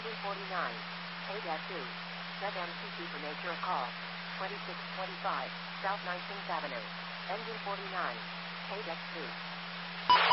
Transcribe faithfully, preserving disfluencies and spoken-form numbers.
Engine forty-nine. K two. Set M C C for nature of call. twenty-six twenty-five, South nineteenth Avenue. Engine forty-nine. K two.